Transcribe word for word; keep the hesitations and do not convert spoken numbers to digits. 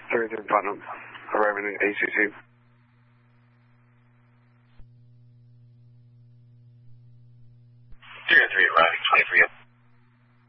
thirty-three Putnam, arriving at A C C. zero three arriving, twenty-three